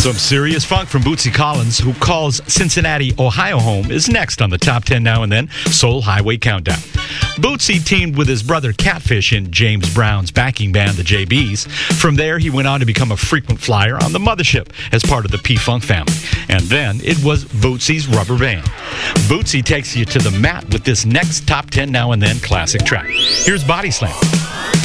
Some serious funk from Bootsy Collins, who calls Cincinnati, Ohio home, is next on the Top 10 Now and Then Soul Highway Countdown. Bootsy teamed with his brother Catfish in James Brown's backing band, the JBs. From there, he went on to become a frequent flyer on the Mothership as part of the P-Funk family. And then it was Bootsy's Rubber Band. Bootsy takes you to the mat with this next Top 10 Now and Then classic track. Here's Body Slam.